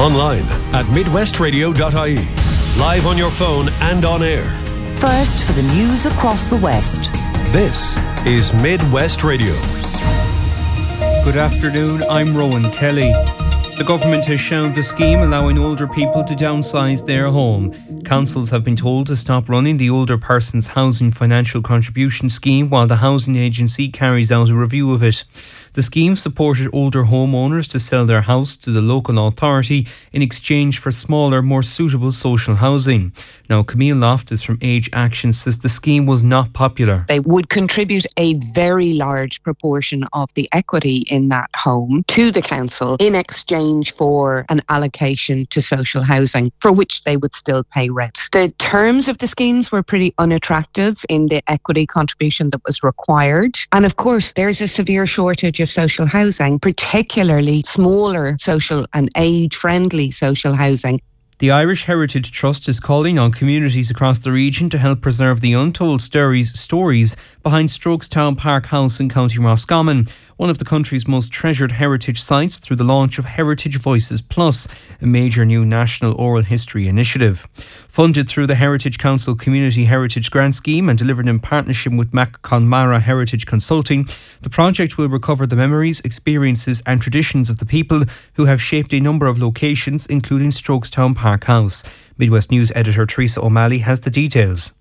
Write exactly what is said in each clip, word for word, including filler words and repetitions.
Online at midwest radio dot I E. Live on your phone and on air. First for the news across the West. This is Midwest Radio. Good afternoon, I'm Rowan Kelly. The government has shelved a scheme allowing older people to downsize their home. Councils have been told to stop running the Older Persons Housing Financial Contribution Scheme while the Housing Agency carries out a review of it. The scheme supported older homeowners to sell their house to the local authority in exchange for smaller, more suitable social housing. Now, Camille Loftus from Age Action says the scheme was not popular. They would contribute a very large proportion of the equity in that home to the council in exchange for an allocation to social housing, for which they would still pay rent. The terms of the schemes were pretty unattractive in the equity contribution that was required. And of course, there's a severe shortage of social housing, particularly smaller social and age-friendly social housing. The Irish Heritage Trust is calling on communities across the region to help preserve the untold stories, stories behind Strokestown Park House in County Roscommon, one of the country's most treasured heritage sites, through the launch of Heritage Voices Plus, a major new national oral history initiative. Funded through the Heritage Council Community Heritage Grant Scheme and delivered in partnership with Macconmara Heritage Consulting, the project will recover the memories, experiences and traditions of the people who have shaped a number of locations, including Strokestown Park House. Midwest News editor Teresa O'Malley has the details.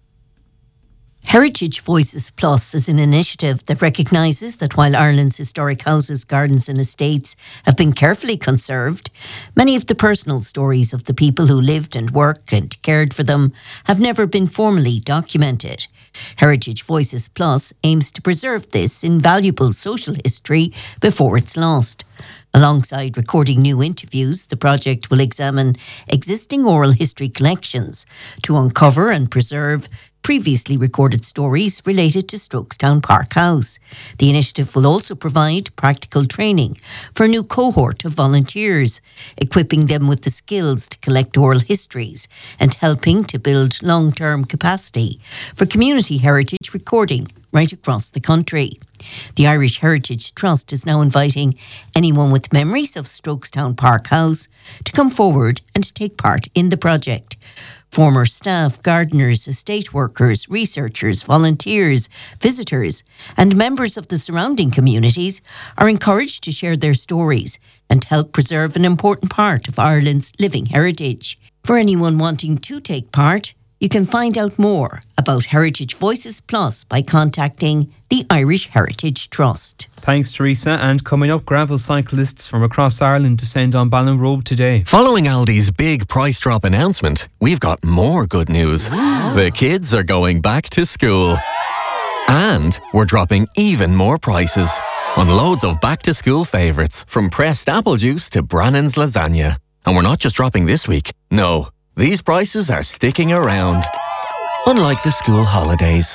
Heritage Voices Plus is an initiative that recognises that while Ireland's historic houses, gardens and estates have been carefully conserved, many of the personal stories of the people who lived and worked and cared for them have never been formally documented. Heritage Voices Plus aims to preserve this invaluable social history before it's lost. Alongside recording new interviews, the project will examine existing oral history collections to uncover and preserve previously recorded stories related to Strokestown Park House. The initiative will also provide practical training for a new cohort of volunteers, equipping them with the skills to collect oral histories and helping to build long-term capacity for community heritage recording right across the country. The Irish Heritage Trust is now inviting anyone with memories of Strokestown Park House to come forward and take part in the project. Former staff, gardeners, estate workers, researchers, volunteers, visitors and members of the surrounding communities are encouraged to share their stories and help preserve an important part of Ireland's living heritage. For anyone wanting to take part, you can find out more about Heritage Voices Plus by contacting the Irish Heritage Trust. Thanks, Teresa. And coming up, gravel cyclists from across Ireland descend on Ballinrobe today. Following Aldi's big price drop announcement, we've got more good news. The kids are going back to school. And we're dropping even more prices on loads of back-to-school favourites, from pressed apple juice to Brannan's lasagna. And we're not just dropping this week. No, these prices are sticking around. Unlike the school holidays.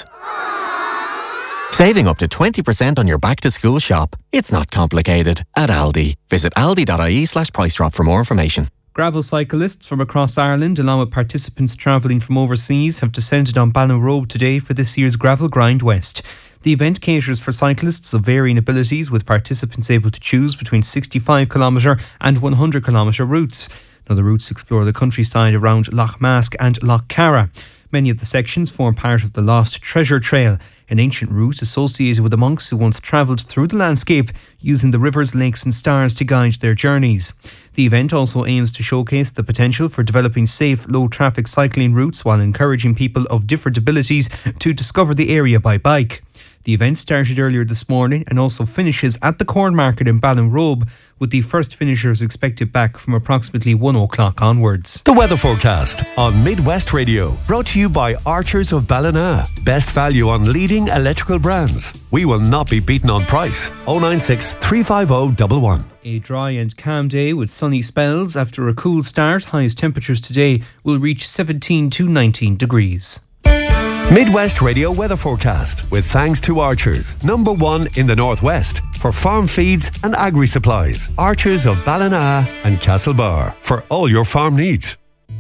Saving up to twenty percent on your back-to-school shop. It's not complicated at Aldi. Visit aldi.ie slash price drop for more information. Gravel cyclists from across Ireland, along with participants travelling from overseas, have descended on Ballinrobe today for this year's Gravel Grind West. The event caters for cyclists of varying abilities, with participants able to choose between sixty-five kilometre and one hundred kilometre routes. Now, the routes explore the countryside around Lough Mask and Lough Carra. Many of the sections form part of the Lost Treasure Trail, an ancient route associated with the monks who once travelled through the landscape using the rivers, lakes and stars to guide their journeys. The event also aims to showcase the potential for developing safe, low-traffic cycling routes while encouraging people of different abilities to discover the area by bike. The event started earlier this morning and also finishes at the Corn Market in Ballinrobe, with the first finishers expected back from approximately one o'clock onwards. The weather forecast on Midwest Radio, brought to you by Archers of Ballina. Best value on leading electrical brands. We will not be beaten on price. oh nine six, three five oh, one one. A dry and calm day with sunny spells after a cool start. Highest temperatures today will reach seventeen to nineteen degrees. Midwest Radio weather forecast with thanks to Archers, number one in the Northwest for farm feeds and agri supplies. Archers of Ballina and Castlebar for all your farm needs.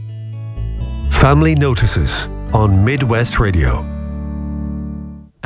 Family notices on Midwest Radio.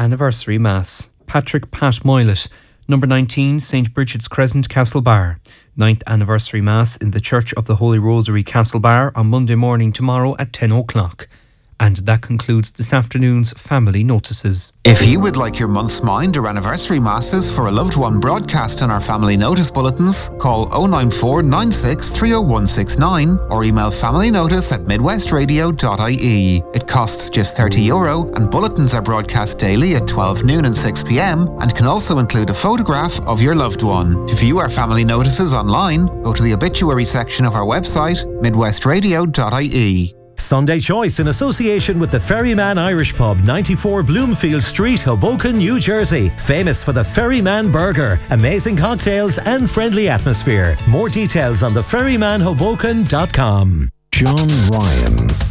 Anniversary Mass. Patrick Pat Moylett, number nineteen, Saint Bridget's Crescent, Castlebar. Ninth anniversary Mass in the Church of the Holy Rosary, Castlebar, on Monday morning tomorrow at ten o'clock. And that concludes this afternoon's Family Notices. If you would like your month's mind or anniversary masses for a loved one broadcast on our family notice bulletins, call oh nine four nine six three oh one six nine or email familynotice at midwestradio dot I E. It costs just thirty euro and bulletins are broadcast daily at twelve noon and six p m and can also include a photograph of your loved one. To view our family notices online, go to the obituary section of our website, midwestradio dot I E. Sunday Choice in association with the Ferryman Irish Pub, ninety-four Bloomfield Street, Hoboken, New Jersey. Famous for the Ferryman Burger, amazing cocktails and friendly atmosphere. More details on the ferryman hoboken dot com. John Ryan.